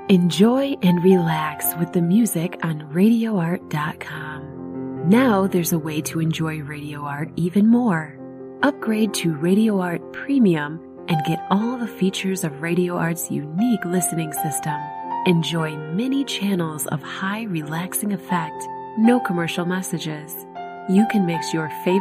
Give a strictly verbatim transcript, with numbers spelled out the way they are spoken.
Enjoy and relax with the music on radio art dot com. Now there's a way to enjoy Radio Art even more. Upgrade to Radio Art Premium and get all the features of Radio Art's unique listening system. Enjoy many channels of high relaxing effect, no commercial messages. You can mix your favorite